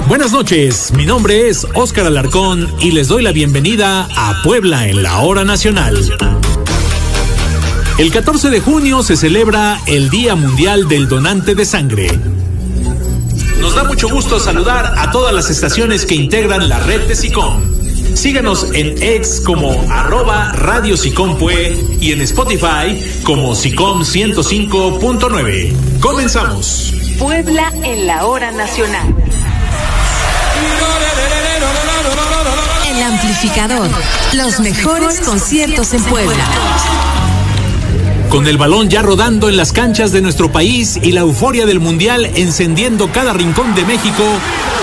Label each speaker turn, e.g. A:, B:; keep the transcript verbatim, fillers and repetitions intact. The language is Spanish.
A: Buenas noches, mi nombre es Óscar Alarcón y les doy la bienvenida a Puebla en la Hora Nacional. El catorce de junio se celebra el Día Mundial del Donante de Sangre. Nos da mucho gusto saludar a todas las estaciones que integran la red de SICOM. Síganos en X como arroba Radio SICOMPUE y en Spotify como SICOM ciento cinco punto nueve. Comenzamos.
B: Puebla en la Hora Nacional.
C: El amplificador. Los mejores conciertos en Puebla.
A: Con el balón ya rodando en las canchas de nuestro país y la euforia del Mundial encendiendo cada rincón de México,